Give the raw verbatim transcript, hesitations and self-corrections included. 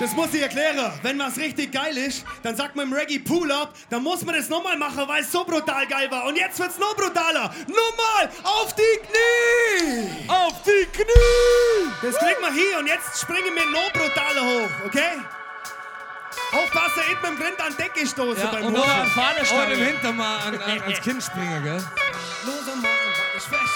Das muss ich erklären. Wenn was richtig geil ist, dann sagt man im Reggae Pull-Up, dann muss man das nochmal machen, weil es so brutal geil war. Und jetzt wird's noch brutaler. Nochmal auf die Knie! Auf die Knie! Das kriegen wir hin und jetzt springen wir noch brutaler hoch, okay? Aufpassen, nicht mit dem Grind an die Decke stoßen Ja, beim und Hoch. oder an Fahnenstange. Und im Hintermann an, an, ans Kind springen, gell? Los am Morgen, halt dich fest.